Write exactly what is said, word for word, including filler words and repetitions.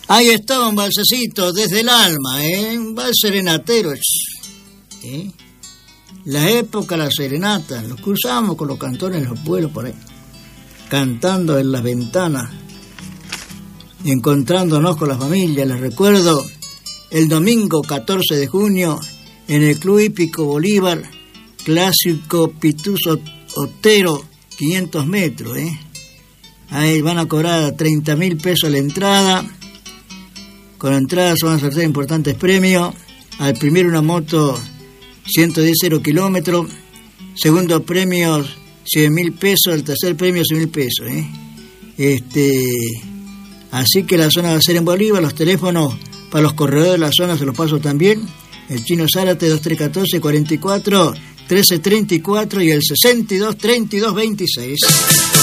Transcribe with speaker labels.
Speaker 1: Ahí estaba un balsecito desde el alma, ¿eh? Un vals serenatero. ¿Eh? La época, la serenata, los cruzamos con los cantores en los pueblos por ahí, cantando en las ventanas, encontrándonos con la familia. Les recuerdo el domingo catorce de junio en el Club Hípico Bolívar, clásico Pituso Otero, quinientos metros, ¿eh? Ahí van a cobrar treinta mil pesos la entrada. Con la entrada se van a sortear importantes premios. Al primero una moto ciento diez kilómetros. Segundo premio cien mil pesos. El tercer premio cien mil pesos, ¿eh? Este, así que la zona va a ser en Bolívar. Los teléfonos para los corredores de la zona se los paso también. El Chino Zárate dos tres uno cuatro cuarenta y cuatro trece treinta y cuatro y el sesenta y dos treinta y dos veintiséis.